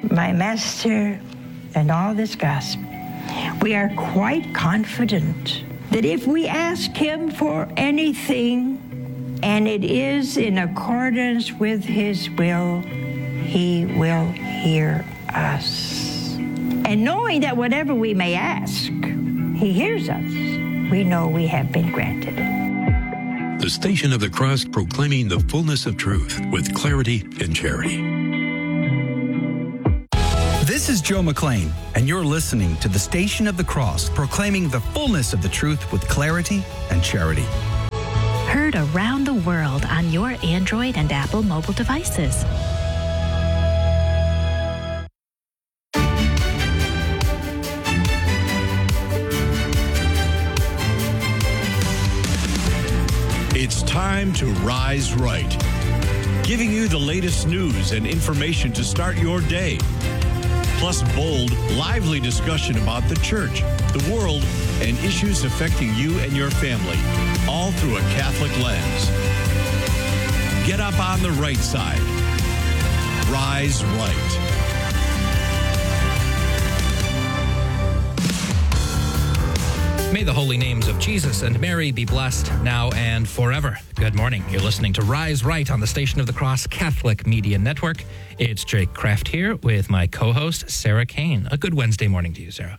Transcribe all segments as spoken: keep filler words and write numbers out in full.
my Master, and all this gospel, we are quite confident that if we ask him for anything, and it is in accordance with his will, he will hear us. And knowing that whatever we may ask, he hears us, we know we have been granted. The Station of the Cross, proclaiming the fullness of truth with clarity and charity. This is Joe McLean, and you're listening to the Station of the Cross, proclaiming the fullness of the truth with clarity and charity. Heard around the world on your Android and Apple mobile devices. It's time to Rise Right, giving you the latest news and information to start your day. Plus bold, lively discussion about the church, the world, and issues affecting you and your family, all through a Catholic lens. Get up on the right side. Rise Right. May the holy names of Jesus and Mary be blessed now and forever. Good morning. You're listening to Rise Right on the Station of the Cross Catholic Media Network. It's Jake Kraft here with my co-host, Sarah Kane. A good Wednesday morning to you, Sarah.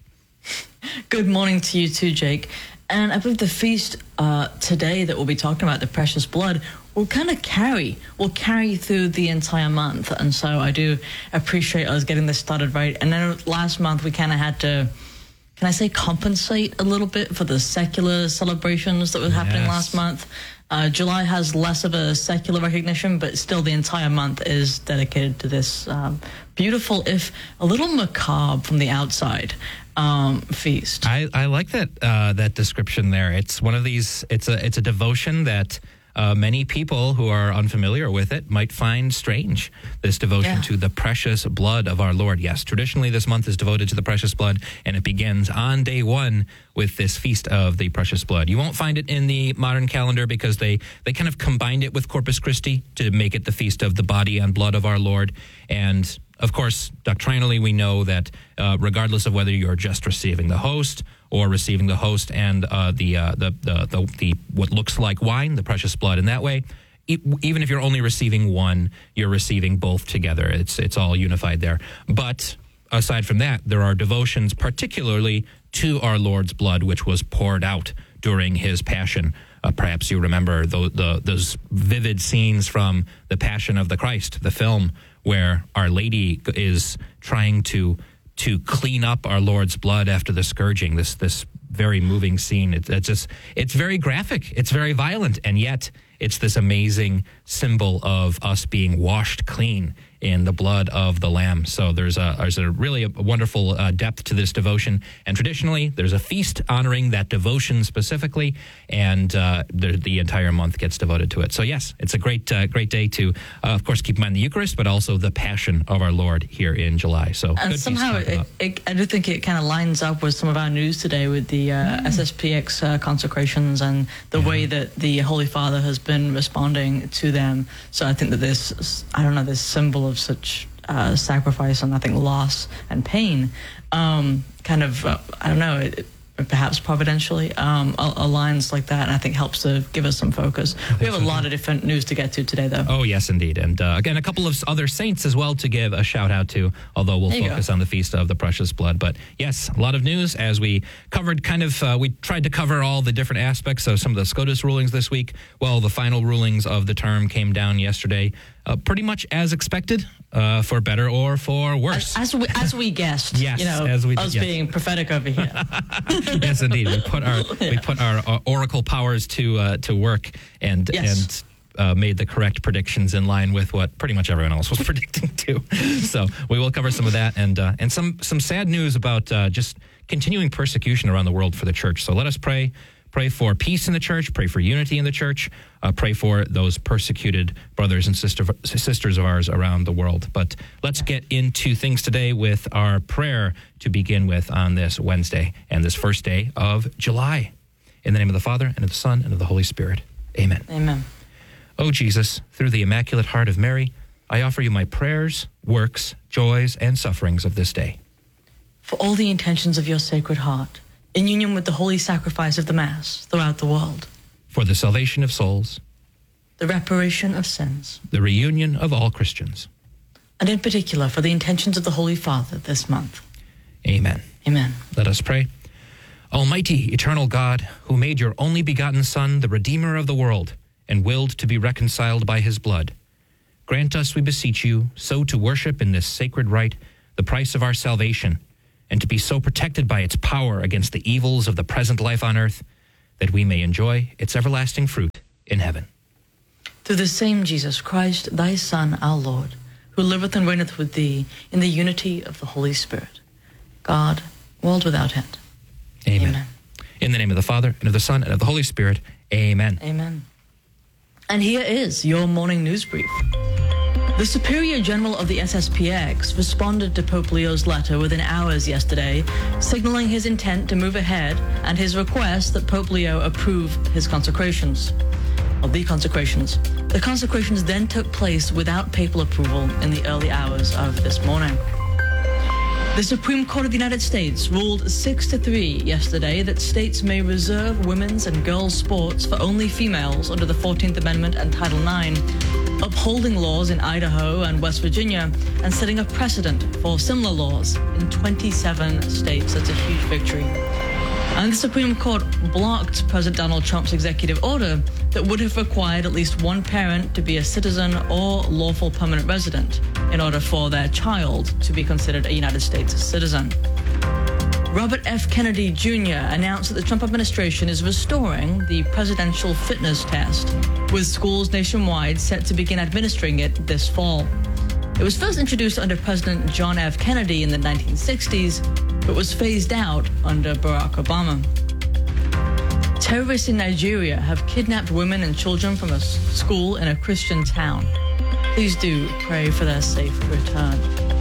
Good morning to you too, Jake. And I believe the feast uh, today that we'll be talking about, the precious blood, will kind of carry, will carry through the entire month. And so I do appreciate us getting this started right. And then last month we kind of had to, can I say, compensate a little bit for the secular celebrations that were happening Yes. last month. Uh, July has less of a secular recognition, but still the entire month is dedicated to this um, beautiful, if a little macabre from the outside, um, feast. I, I like that uh, that description there. It's one of these, it's a, it's a devotion that Uh, many people who are unfamiliar with it might find strange, this devotion Yeah. to the precious blood of our Lord. Yes, traditionally this month is devoted to the precious blood, and it begins on day one with this feast of the precious blood. You won't find it in the modern calendar because they, they kind of combined it with Corpus Christi to make it the feast of the body and blood of our Lord. And of course, doctrinally, we know that uh, regardless of whether you're just receiving the host or receiving the host and uh, the, uh, the, the the the what looks like wine, the precious blood, in that way, e- even if you're only receiving one, you're receiving both together. It's it's all unified there. But aside from that, there are devotions particularly to our Lord's blood, which was poured out during his passion. Uh, perhaps you remember the, the, those vivid scenes from The Passion of the Christ, the film, where Our Lady is trying to to clean up our Lord's blood after the scourging. This this very moving scene. It, it's just it's very graphic. It's very violent, and yet it's this amazing symbol of us being washed clean in the blood of the Lamb. So there's a there's a really a wonderful uh, depth to this devotion. And traditionally, there's a feast honoring that devotion specifically, and uh, the, the entire month gets devoted to it. So yes, it's a great uh, great day to, uh, of course, keep in mind the Eucharist, but also the Passion of our Lord here in July. So And good somehow, feast to talk it, about. it, I do think it kind of lines up with some of our news today with the uh, S S P X uh, consecrations and the Yeah. way that the Holy Father has been responding to them. So I think that this, I don't know, this symbol of such uh, sacrifice and I think loss and pain, um, kind of, uh, I don't know, it, perhaps providentially um, al- aligns like that, and I think helps to give us some focus. We have a lot of different news to get to today, though. Oh, yes, indeed. And uh, again, a couple of other saints as well to give a shout out to, although we'll There you focus go. on the Feast of the Precious Blood. But yes, a lot of news as we covered kind of, uh, we tried to cover all the different aspects of some of the SCOTUS rulings this week. Well, the final rulings of the term came down yesterday, uh, pretty much as expected, uh, for better or for worse. As, as, we, as we guessed, Yes, you know, as we- us yes. being prophetic over here. Yes, indeed. We put our we put our, uh oracle powers to uh, to work and Yes. and uh, made the correct predictions in line with what pretty much everyone else was predicting too. So we will cover some of that and uh, and some some sad news about uh, just continuing persecution around the world for the church. So let us pray. Pray for peace in the church. Pray for unity in the church. Uh, pray for those persecuted brothers and sister, sisters of ours around the world. But let's get into things today with our prayer to begin with on this Wednesday and this first day of July. In the name of the Father, and of the Son, and of the Holy Spirit. Amen. Amen. O Jesus, through the Immaculate Heart of Mary, I offer you my prayers, works, joys, and sufferings of this day. For all the intentions of your Sacred Heart, in union with the holy sacrifice of the Mass throughout the world. For the salvation of souls. The reparation of sins. The reunion of all Christians. And in particular, for the intentions of the Holy Father this month. Amen. Amen. Let us pray. Almighty, eternal God, who made your only begotten Son, the Redeemer of the world, and willed to be reconciled by his blood, grant us, we beseech you, so to worship in this sacred rite the price of our salvation, and to be so protected by its power against the evils of the present life on earth, that we may enjoy its everlasting fruit in heaven. Through the same Jesus Christ, thy Son, our Lord, who liveth and reigneth with thee in the unity of the Holy Spirit, God, world without end. Amen. Amen. In the name of the Father, and of the Son, and of the Holy Spirit. Amen. Amen. And here is your morning news brief. The Superior General of the S S P X responded to Pope Leo's letter within hours yesterday, signaling his intent to move ahead and his request that Pope Leo approve his consecrations. Or the consecrations. The consecrations then took place without papal approval in the early hours of this morning. The Supreme Court of the United States ruled six to three yesterday that states may reserve women's and girls' sports for only females under the fourteenth Amendment and Title nine, upholding laws in Idaho and West Virginia and setting a precedent for similar laws in twenty-seven states. That's a huge victory. And the Supreme Court blocked President Donald Trump's executive order that would have required at least one parent to be a citizen or lawful permanent resident in order for their child to be considered a United States citizen. Robert F. Kennedy Junior announced that the Trump administration is restoring the presidential fitness test, with schools nationwide set to begin administering it this fall. It was first introduced under President John F. Kennedy in the nineteen sixties, but was phased out under Barack Obama. Terrorists in Nigeria have kidnapped women and children from a school in a Christian town. Please do pray for their safe return.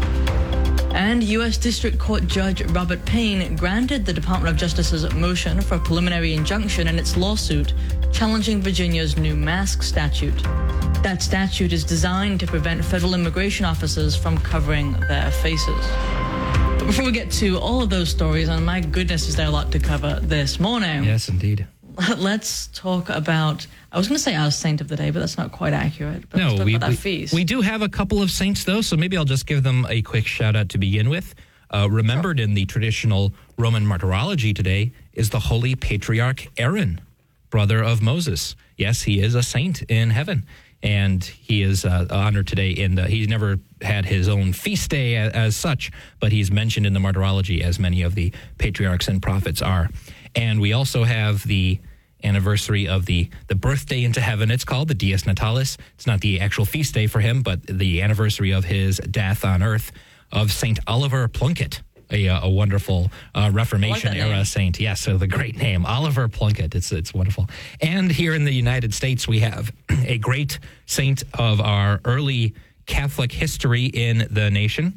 And U S District Court Judge Robert Payne granted the Department of Justice's motion for a preliminary injunction in its lawsuit challenging Virginia's new mask statute. That statute is designed to prevent federal immigration officers from covering their faces. But before we get to all of those stories, and my goodness, is there a lot to cover this morning. Yes, indeed. Let's talk about, I was going to say our saint of the day, but that's not quite accurate. But no, let's talk we, about our we, feast. we do have a couple of saints, though, so maybe I'll just give them a quick shout-out to begin with. Uh, remembered in the traditional Roman martyrology today is the Holy Patriarch Aaron, brother of Moses. Yes, he is a saint in heaven, and he is uh, honored today. In the, he never had his own feast day as, as such, but he's mentioned in the martyrology as many of the patriarchs and prophets are. And we also have the anniversary of the, the birthday into heaven, it's called, the Dies Natalis. It's not the actual feast day for him, but the anniversary of his death on earth, of Saint Oliver Plunkett, a, a wonderful uh, Reformation-era like saint. Yes, so the great name, Oliver Plunkett. It's, it's wonderful. And here in the United States, we have a great saint of our early Catholic history in the nation,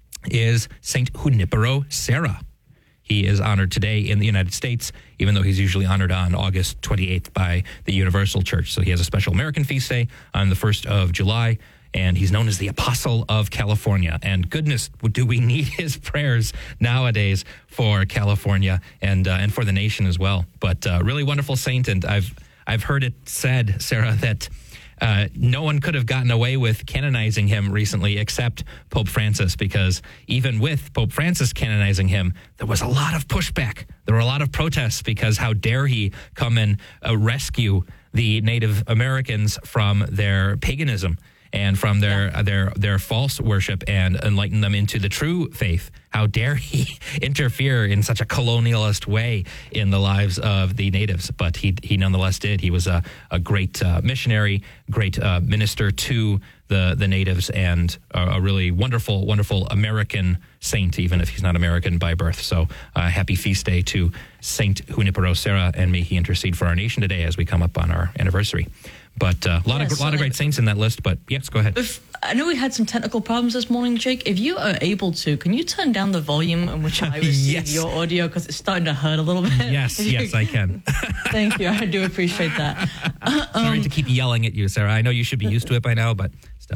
is Saint Junipero Serra. He is honored today in the United States, even though he's usually honored on August twenty-eighth by the Universal Church. So he has a special American feast day on the first of July, and he's known as the Apostle of California. And goodness, do we need his prayers nowadays for California and uh, and for the nation as well. But uh, really wonderful saint, and I've I've heard it said, Sarah, that Uh, no one could have gotten away with canonizing him recently except Pope Francis, because even with Pope Francis canonizing him, there was a lot of pushback. There were a lot of protests because how dare he come and uh, rescue the Native Americans from their paganism and from their yeah. uh, their their false worship and enlighten them into the true faith. How dare he interfere in such a colonialist way in the lives of the natives? But he he nonetheless did. He was a, a great uh, missionary, great uh, minister to the, the natives, and a, a really wonderful, wonderful American saint, even if he's not American by birth. So uh, happy feast day to Saint Junipero Serra, and may he intercede for our nation today as we come up on our anniversary. But uh, a lot Yes, of a lot of great saints in that list. But yes, go ahead. If, I know we had some technical problems this morning, Jake. If you are able to, can you turn down the volume in which I receive Yes. your audio? Because it's starting to hurt a little bit. Yes, yes, I can. Thank you. I do appreciate that. Sorry to keep yelling at you, Sarah. I know you should be used to it by now, but still.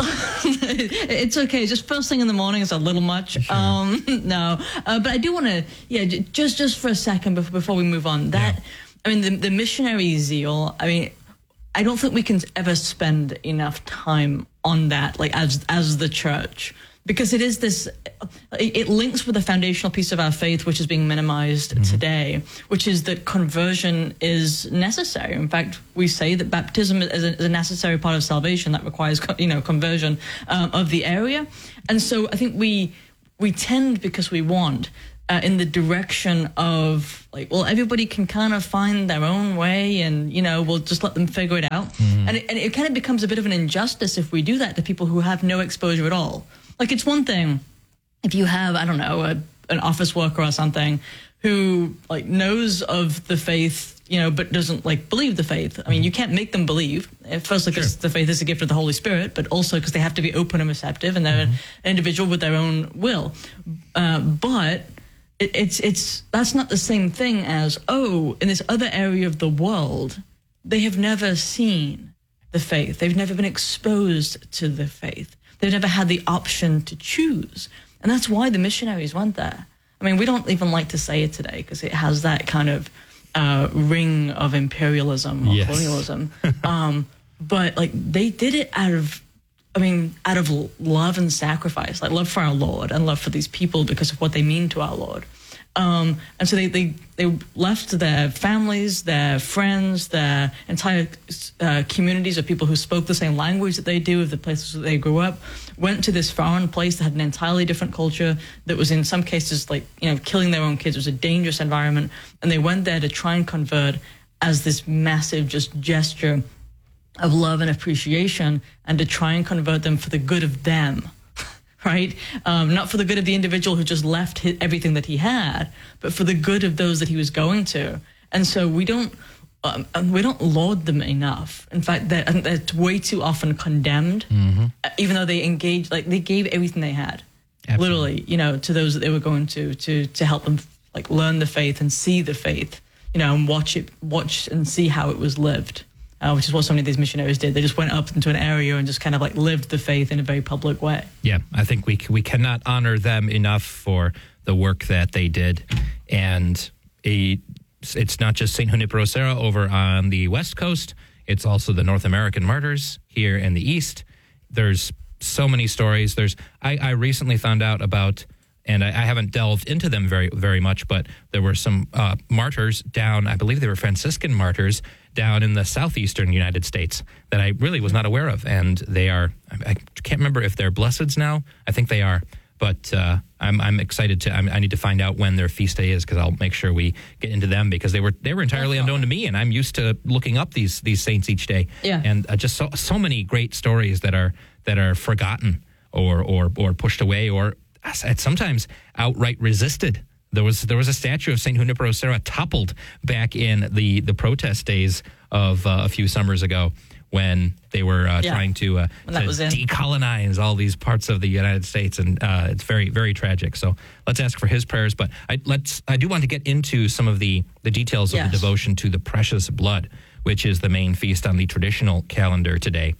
It's okay. Just first thing in the morning is a little much. Sure. Um, no, uh, but I do want to, yeah, j- just just for a second before, before we move on. That, Yeah. I mean, the, the missionary zeal. I mean, I don't think we can ever spend enough time on that, like as as the church, because it is this. It, it links with the foundational piece of our faith, which is being minimized mm-hmm. today, which is that conversion is necessary. In fact, we say that baptism is a, is a necessary part of salvation that requires, you know, conversion um, of the area, and so I think we we tend, because we want. Uh, in the direction of, like, well, everybody can kind of find their own way and, you know, we'll just let them figure it out. Mm. And, it, and it kind of becomes a bit of an injustice if we do that to people who have no exposure at all. Like, it's one thing if you have, I don't know, a, an office worker or something who, like, knows of the faith, you know, but doesn't, like, believe the faith. I mean, you can't make them believe. Firstly, because sure. the faith is a gift of the Holy Spirit, but also because they have to be open and receptive and they're mm-hmm. an individual with their own will. Uh, but... It, it's it's that's not the same thing as, oh, in this other area of the world, they have never seen the faith. They've never been exposed to the faith. They've never had the option to choose. And that's why the missionaries went there. I mean, we don't even like to say it today because it has that kind of uh, ring of imperialism or yes. colonialism. um, but, like, they did it out of... I mean, out of love and sacrifice, like love for our Lord and love for these people because of what they mean to our Lord. Um, and so they, they, they left their families, their friends, their entire uh, communities of people who spoke the same language that they do, of the places that they grew up, went to this foreign place that had an entirely different culture that was in some cases like, you know, killing their own kids. It was a dangerous environment. And they went there to try and convert as this massive just gesture of love and appreciation, and to try and convert them for the good of them, right? Um, not for the good of the individual who just left his, everything that he had, but for the good of those that he was going to. And so we don't um, we don't laud them enough. In fact, they're, they're way too often condemned, mm-hmm. even though they engaged, like they gave everything they had, Absolutely. literally, you know, to those that they were going to to to help them like learn the faith and see the faith, you know, and watch it, watch and see how it was lived. Uh, which is what so many of these missionaries did. They just went up into an area and just kind of like lived the faith in a very public way. Yeah, I think we we cannot honor them enough for the work that they did. And a, it's not just Saint Junipero Serra over on the West Coast. It's also the North American martyrs here in the East. There's so many stories. There's I, I recently found out about, and I, I haven't delved into them very, very much, but there were some uh, martyrs down, I believe they were Franciscan martyrs, down in the southeastern United States that I really was not aware of. And they are, I, I can't remember if they're blesseds now. I think they are. But uh, I'm, I'm excited to, I'm, I need to find out when their feast day is because I'll make sure we get into them because they were they were entirely unknown to me. And I'm used to looking up these these saints each day. Yeah. And uh, just so, so many great stories that are that are forgotten or, or, or pushed away or sometimes outright resisted. There was there was a statue of Saint Junipero Serra toppled back in the, the protest days of uh, a few summers ago when they were uh, yeah. trying to, uh, to decolonize all these parts of the United States, and uh, it's very very tragic. So let's ask for his prayers. But I let's I do want to get into some of the the details of yes. the devotion to the Precious Blood, which is the main feast on the traditional calendar today,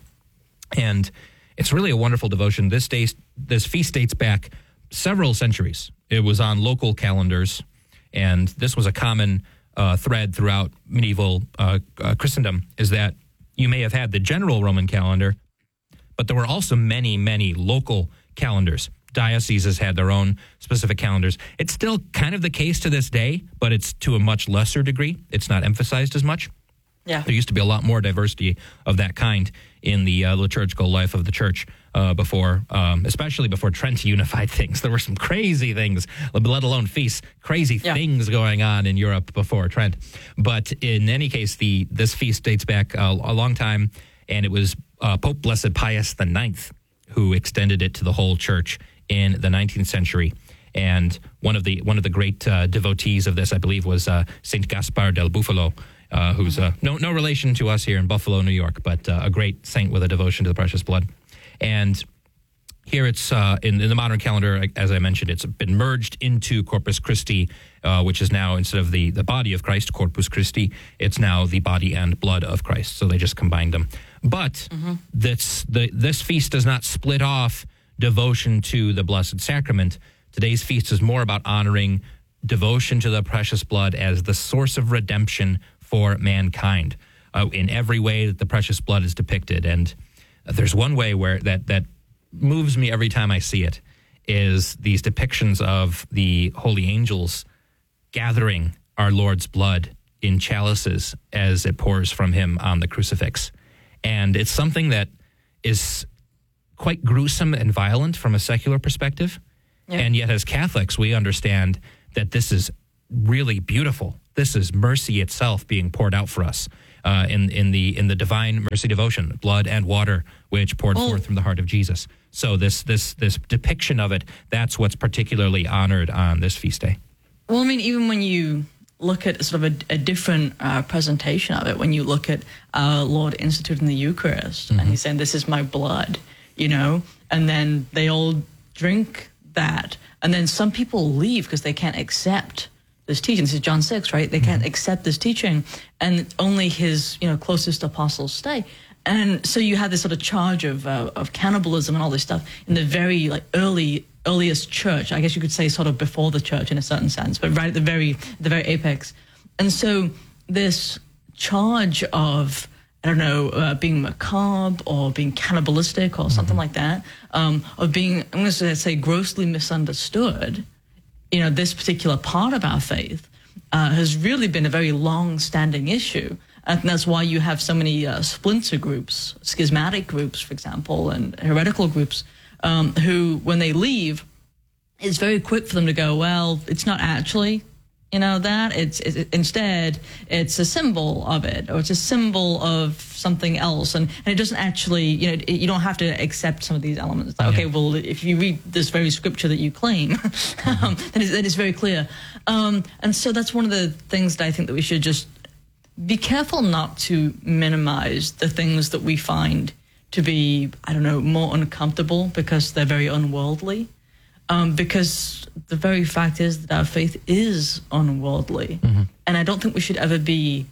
and it's really a wonderful devotion. This day this feast dates back several centuries. It was on local calendars, and this was a common uh, thread throughout medieval uh, uh, Christendom, is that you may have had the general Roman calendar, but there were also many, many local calendars. Dioceses had their own specific calendars. It's still kind of the case to this day, but it's to a much lesser degree. It's not emphasized as much. Yeah. There used to be a lot more diversity of that kind in the uh, liturgical life of the church uh, before, um, especially before Trent unified things. There were some crazy things, let alone feasts, crazy yeah. things going on in Europe before Trent. But in any case, the this feast dates back uh, a long time, and it was uh, Pope Blessed Pius the Ninth who extended it to the whole church in the nineteenth century. And one of the one of the great uh, devotees of this, I believe, was uh, Saint Gaspar del Bufalo, uh, who's uh, no no relation to us here in Buffalo, New York, but uh, a great saint with a devotion to the precious blood. And here it's uh, in, in the modern calendar, as I mentioned, it's been merged into Corpus Christi, uh, which is now, instead of the, the body of Christ, Corpus Christi, it's now the body and blood of Christ. So they just combined them. But mm-hmm. this the this feast does not split off devotion to the Blessed Sacrament. Today's feast is more about honoring devotion to the precious blood as the source of redemption for mankind uh, in every way that the precious blood is depicted. And there's one way where that that moves me every time I see it, is these depictions of the holy angels gathering our Lord's blood in chalices as it pours from him on the crucifix. And it's something that is quite gruesome and violent from a secular perspective. Yeah. And yet as Catholics, we understand that this is really beautiful. This is mercy itself being poured out for us uh, in, in the in the divine mercy devotion, blood and water, which poured oh. forth from the heart of Jesus. So this this this depiction of it, that's what's particularly honored on this feast day. Well, I mean, even when you look at sort of a, a different uh, presentation of it, when you look at our Lord instituting the Eucharist, mm-hmm. and he's saying, this is my blood, you know, and then they all drink that, and then some people leave because they can't accept this teaching. This is John six, right? They can't mm-hmm. accept this teaching, and only his, you know, closest apostles stay. And so you have this sort of charge of uh, of cannibalism and all this stuff in the very like early earliest church. I guess you could say sort of before the church in a certain sense, but right at the very the very apex. And so this charge of I don't know uh, being macabre or being cannibalistic or something mm-hmm. like that, um, of being I'm going to say grossly misunderstood. You know, this particular part of our faith uh, has really been a very long-standing issue. And that's why you have so many uh, splinter groups, schismatic groups, for example, and heretical groups, um, who, when they leave, it's very quick for them to go, well, it's not actually, you know, that. It's it, instead, it's a symbol of it, or it's a symbol of something else. And, and it doesn't actually, you know, it, you don't have to accept some of these elements. It's like, yeah. okay, well, if you read this very scripture that you claim, um, then, it's, then it's very clear. Um, and so that's one of the things that I think that we should just be careful not to minimize the things that we find to be, I don't know, more uncomfortable because they're very unworldly. Um, because the very fact is that our faith is unworldly. Mm-hmm. And I don't think we should ever be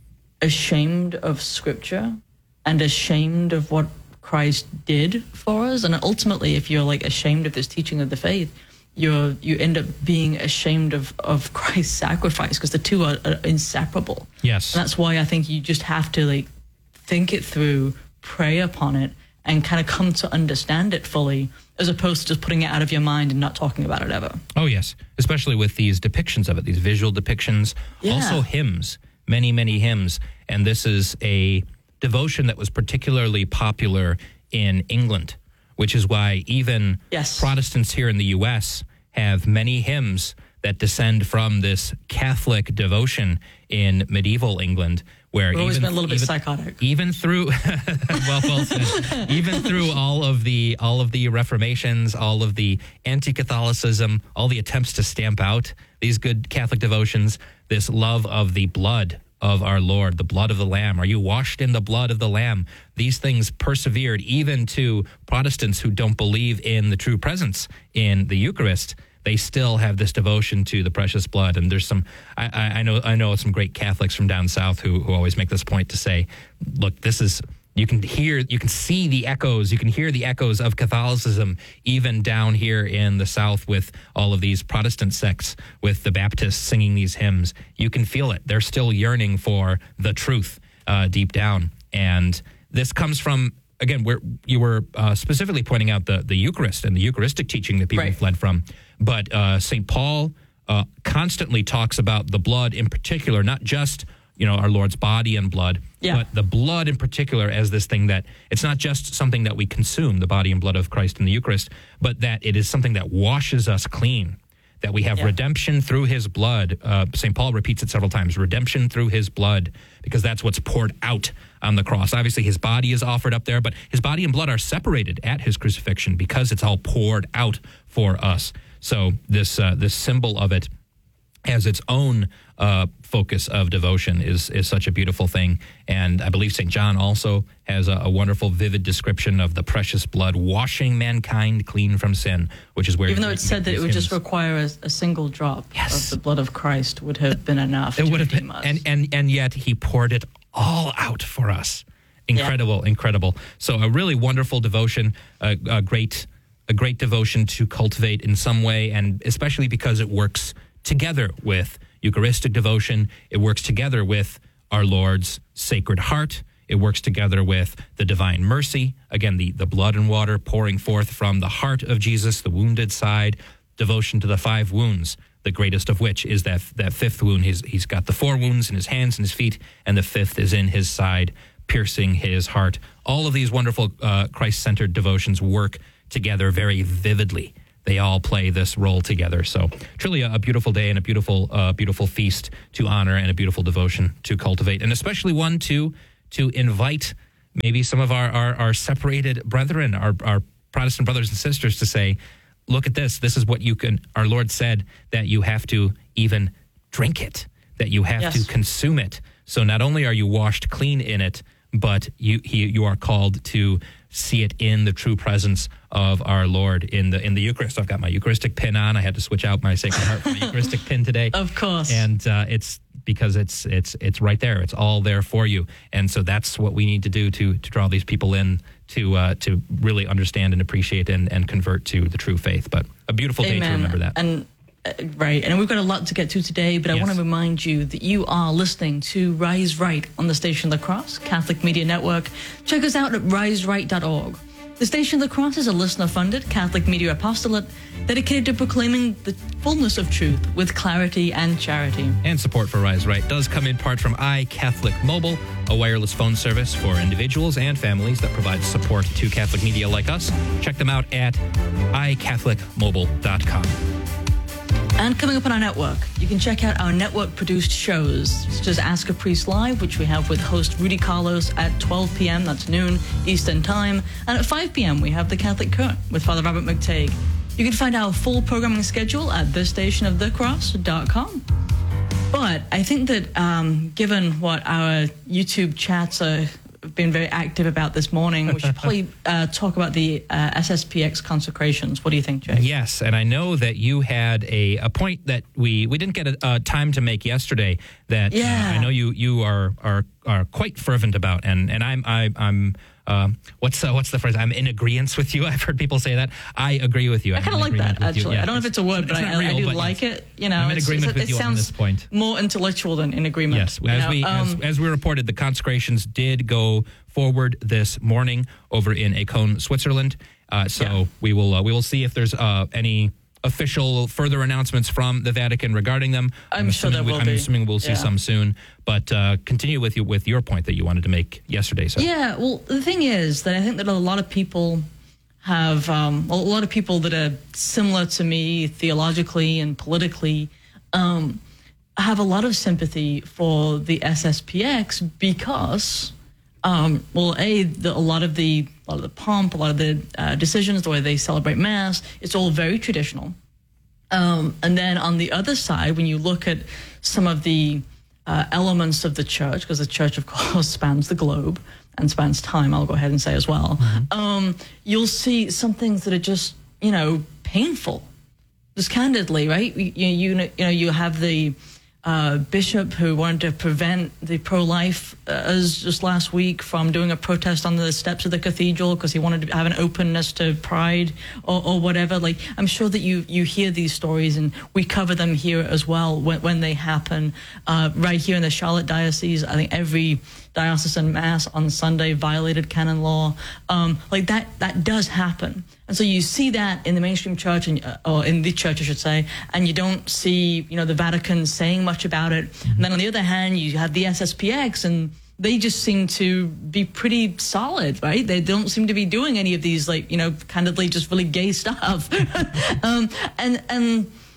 ashamed of Scripture and ashamed of what Christ did for us. And ultimately, if you're like ashamed of this teaching of the faith, You're, you end up being ashamed of, of Christ's sacrifice, because the two are, are inseparable. Yes. And that's why I think you just have to like think it through, pray upon it, and kind of come to understand it fully, as opposed to just putting it out of your mind and not talking about it ever. Oh, yes. Especially with these depictions of it, these visual depictions. Yeah. Also hymns, many, many hymns. And this is a devotion that was particularly popular in England, which is why even yes. Protestants here in the U S have many hymns that descend from this Catholic devotion in medieval England, where We've always even, been a little bit even, psychotic. Even through, well, well said. Even through all of the all of the Reformations, all of the anti-Catholicism, all the attempts to stamp out these good Catholic devotions, this love of the blood of our Lord, the blood of the Lamb. Are you washed in the blood of the Lamb? These things persevered even to Protestants who don't believe in the true presence in the Eucharist. They still have this devotion to the precious blood. And there's some, I, I know I know some great Catholics from down south who, who always make this point to say, look, this is, you can hear, you can see the echoes, you can hear the echoes of Catholicism even down here in the South with all of these Protestant sects, with the Baptists singing these hymns. You can feel it. They're still yearning for the truth uh, deep down. And this comes from, again, where you were uh, specifically pointing out the, the Eucharist and the Eucharistic teaching that people right. fled from. But uh, Saint Paul uh, constantly talks about the blood in particular, not just you know, our Lord's body and blood, yeah. but the blood in particular as this thing that it's not just something that we consume, the body and blood of Christ in the Eucharist, but that it is something that washes us clean, that we have Yeah. redemption through his blood. Uh, Saint Paul repeats it several times, redemption through his blood, because that's what's poured out on the cross. Obviously, his body is offered up there, but his body and blood are separated at his crucifixion because it's all poured out for us. So this uh, this symbol of it as its own uh, focus of devotion is is such a beautiful thing. And I believe Saint John also has a, a wonderful, vivid description of the precious blood washing mankind clean from sin, which is where... Even though it said that it would just require a, a single drop Yes. of the blood of Christ would have been enough It to would have redeem been, us. and, and, and yet he poured it all out for us. Incredible, Yeah. incredible. So a really wonderful devotion, a, a great a great devotion to cultivate in some way, and especially because it works together with Eucharistic devotion. It works together with our Lord's Sacred Heart. It works together with the Divine Mercy. Again, the, the blood and water pouring forth from the heart of Jesus, the wounded side. Devotion to the five wounds, the greatest of which is that that fifth wound. He's, he's got the four wounds in his hands and his feet, and the fifth is in his side, piercing his heart. All of these wonderful uh, Christ-centered devotions work together very vividly. They all play this role together. So truly a, a beautiful day and a beautiful, uh, beautiful feast to honor, and a beautiful devotion to cultivate, and especially one to to invite maybe some of our, our, our separated brethren, our, our Protestant brothers and sisters, to say, look at this. This is what you can, our Lord said that you have to even drink it, that you have Yes. to consume it. So not only are you washed clean in it, but you he, you are called to see it in the true presence of our Lord in the in the Eucharist. I've got my Eucharistic pin on. I had to switch out my Sacred Heart for my Eucharistic pin today. Of course. And uh, it's because it's it's it's right there. It's all there for you. And so that's what we need to do to to draw these people in to uh, to really understand and appreciate and, and convert to the true faith. But a beautiful day to remember that. And uh, right, and we've got a lot to get to today, but I Yes. want to remind you that you are listening to Rise Right on the Station of the Cross, Catholic Media Network. Check us out at rise right dot org. The Station of the Cross is a listener-funded Catholic media apostolate dedicated to proclaiming the fullness of truth with clarity and charity. And support for Rise Right does come in part from iCatholic Mobile, a wireless phone service for individuals and families that provides support to Catholic media like us. Check them out at i catholic mobile dot com. And coming up on our network, you can check out our network-produced shows, such as Ask a Priest Live, which we have with host Rudy Carlos at twelve p.m., that's noon Eastern Time. And at five p.m., we have The Catholic Current with Father Robert McTague. You can find our full programming schedule at the station of the cross dot com. But I think that um, given what our YouTube chats are been very active about this morning, we should probably uh, talk about the uh, S S P X consecrations. What do you think, Jay? Yes, and I know that you had a, a point that we, we didn't get a, a time to make yesterday that Yeah. uh, I know you you are are are quite fervent about, and and I'm I, I'm uh, what's uh, what's the phrase? I'm in agreement with you. I've heard people say that. I agree with you. I kind of like that, actually. I don't know if it's a word, but it's I, not I real, do but like yes. it. You know, I'm in it's- agreement it's- with it you on sounds this point. more intellectual than in agreement. Yes, you as know? we Um, as, as we reported, the consecrations did go forward this morning over in Acon, Switzerland. Uh, so Yeah. we will uh, we will see if there's uh, any official further announcements from the Vatican regarding them. I'm sure assuming there we, will I'm be. assuming we'll see Yeah. some soon. But uh, continue with you with your point that you wanted to make yesterday. So Yeah, well, the thing is that I think that a lot of people have, um, a lot of people that are similar to me theologically and politically um, have a lot of sympathy for the S S P X because, um, well, A, the, a lot of the a lot of the pomp, a lot of the uh, decisions, the way they celebrate Mass, it's all very traditional. Um, and then on the other side, when you look at some of the uh, elements of the church, because the church, of course, spans the globe and spans time, I'll go ahead and say as well, um, you'll see some things that are just, you know, painful. Just candidly, right? You, you, you know, you know, you have the uh, bishop who wanted to prevent the pro-life uh, as just last week from doing a protest on the steps of the cathedral because he wanted to have an openness to pride or, or whatever. Like, I'm sure that you you hear these stories, and we cover them here as well when, when they happen. Uh, right here in the Charlotte Diocese, I think every diocesan mass on Sunday violated canon law. Um, like that, that does happen. And so you see that in the mainstream church, and, uh, or in the church, I should say, and you don't see, you know, the Vatican saying much about it. Mm-hmm. And then on the other hand, you have the S S P X, and they just seem to be pretty solid, right? They don't seem to be doing any of these, like, you know, candidly just really gay stuff. um, and and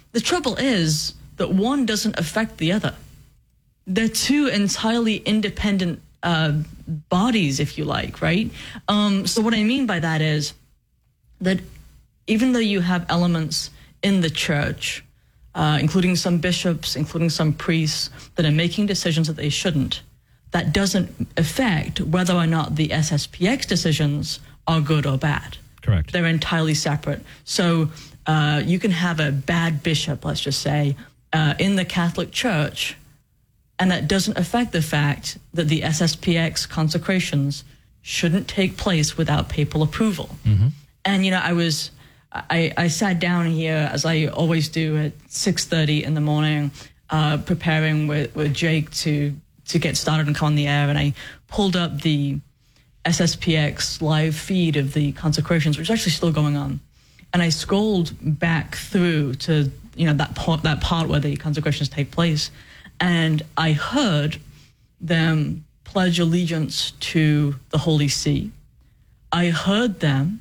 the trouble is that one doesn't affect the other. They're two entirely independent uh, bodies, if you like, right? Um, so what I mean by that is that even though you have elements in the church, uh, including some bishops, including some priests, that are making decisions that they shouldn't, that doesn't affect whether or not the S S P X decisions are good or bad. Correct. They're entirely separate. So uh, you can have a bad bishop, let's just say, uh, in the Catholic Church, and that doesn't affect the fact that the S S P X consecrations shouldn't take place without papal approval. Mm-hmm. And, you know, I was, I, I sat down here, as I always do, at six thirty in the morning, uh, preparing with, with Jake to, to get started and come on the air, and I pulled up the S S P X live feed of the consecrations, which is actually still going on. And I scrolled back through to, you know, that part, that part where the consecrations take place. And I heard them pledge allegiance to the Holy See. I heard them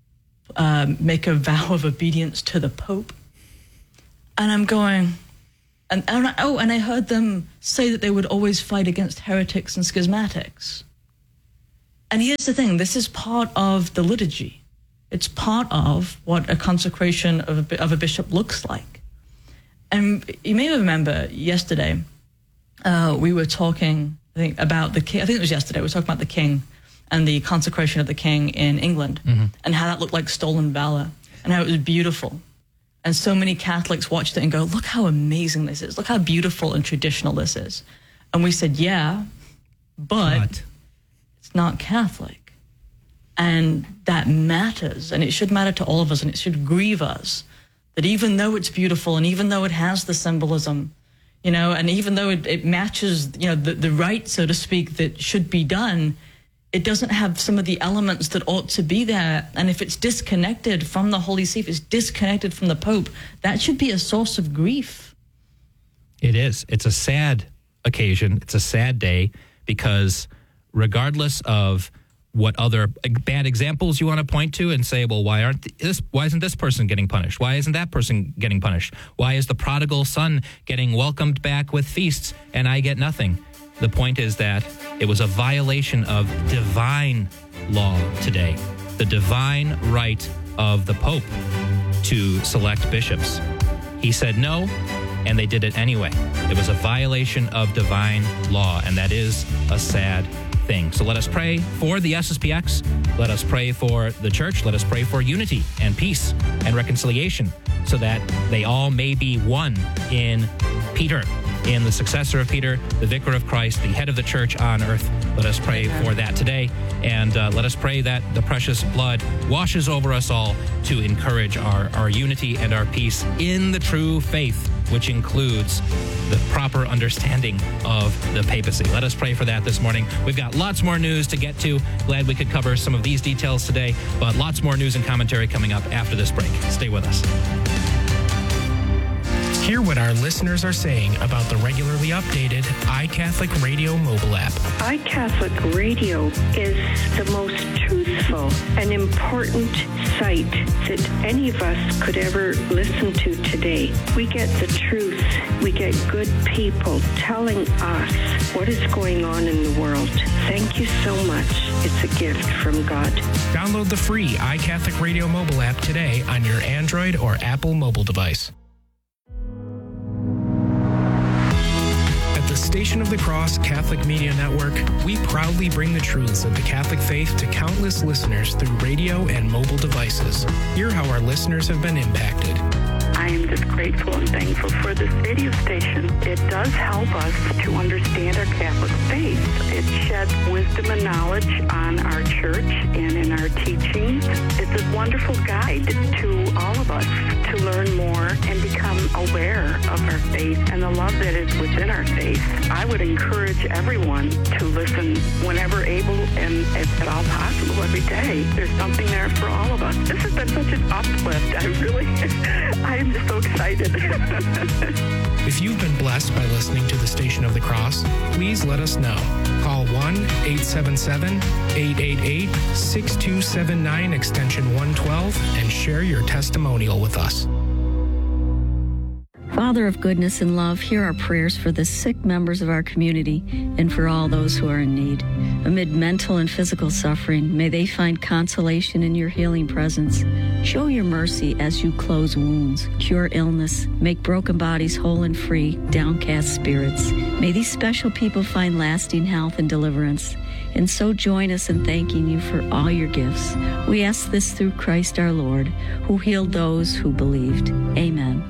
um, make a vow of obedience to the Pope. And I'm going, and, and I, oh, and I heard them say that they would always fight against heretics and schismatics. And here's the thing, this is part of the liturgy. It's part of what a consecration of a, of a bishop looks like. And you may remember yesterday, uh, we were talking, I think, about the king. I think it was yesterday, we were talking about the king and the consecration of the king in England, mm-hmm. and how that looked like stolen valor and how it was beautiful. And so many Catholics watched it and go, look how amazing this is. Look how beautiful and traditional this is. And we said, yeah, but... but. It's not Catholic. And that matters, and it should matter to all of us, and it should grieve us that even though it's beautiful, and even though it has the symbolism, you know, and even though it, it matches, you know, the, the rite, so to speak, that should be done, it doesn't have some of the elements that ought to be there. And if it's disconnected from the Holy See, if it's disconnected from the Pope, that should be a source of grief. It is. It's a sad occasion. It's a sad day, because regardless of what other bad examples you want to point to and say, well, why aren't this? Why isn't this person getting punished? Why isn't that person getting punished? Why is the prodigal son getting welcomed back with feasts and I get nothing? The point is that it was a violation of divine law today, the divine right of the Pope to select bishops. He said no, and they did it anyway. It was a violation of divine law, and that is a sad thing. So let us pray for the S S P X. Let us pray for the church. Let us pray for unity and peace and reconciliation, so that they all may be one in Peter, in the successor of Peter, the vicar of Christ, the head of the church on earth. Let us pray for that today. And uh, let us pray that the precious blood washes over us all to encourage our, our unity and our peace in the true faith, which includes the proper understanding of the papacy. Let us pray for that this morning. We've got lots more news to get to. Glad we could cover some of these details today, but lots more news and commentary coming up after this break. Stay with us. Hear what our listeners are saying about the regularly updated iCatholic Radio mobile app. iCatholic Radio is the most truthful and important site that any of us could ever listen to today. We get the truth. We get good people telling us what is going on in the world. Thank you so much. It's a gift from God. Download the free iCatholic Radio mobile app today on your Android or Apple mobile device. The Station of the Cross Catholic Media Network, we proudly bring the truths of the Catholic faith to countless listeners through radio and mobile devices. Hear how our listeners have been impacted. I am just grateful and thankful for this radio station. It does help us to understand our Catholic faith. It sheds wisdom and knowledge on our church and in our teachings. It's a wonderful guide to all of us to learn more and become aware of our faith and the love that is within our faith. I would encourage everyone to listen whenever able and if at all possible every day. There's something there for all of us. This has been such an uplift. I really, I am just so excited. If you've been blessed by listening to the Station of the Cross, please let us know. Call one eight seven seven, eight eight eight, six two seven nine extension one twelve and share your testimonial with us. Father of goodness and love, hear our prayers for the sick members of our community and for all those who are in need. Amid mental and physical suffering, may they find consolation in your healing presence. Show your mercy as you close wounds, cure illness, make broken bodies whole and free, downcast spirits. May these special people find lasting health and deliverance. And so join us in thanking you for all your gifts. We ask this through Christ our Lord, who healed those who believed. Amen.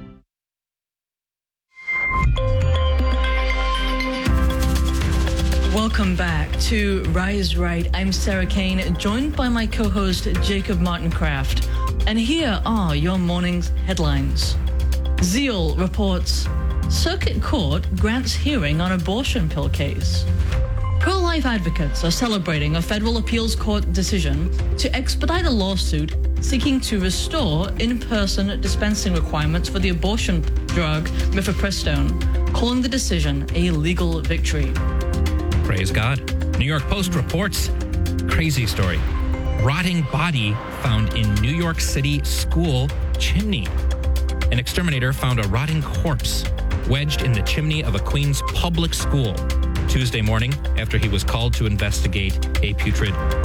Welcome back to Rise Right. I'm Sarah Kane, joined by my co-host Jacob Martin Kraft. And here are your morning's headlines. Zeal reports, Circuit Court grants hearing on abortion pill case. Pro-life advocates are celebrating a federal appeals court decision to expedite a lawsuit seeking to restore in-person dispensing requirements for the abortion drug mifepristone, calling the decision a legal victory. Praise God. New York Post reports, crazy story. Rotting body found in New York City school chimney. An exterminator found a rotting corpse wedged in the chimney of a Queens public school Tuesday morning after he was called to investigate a putrid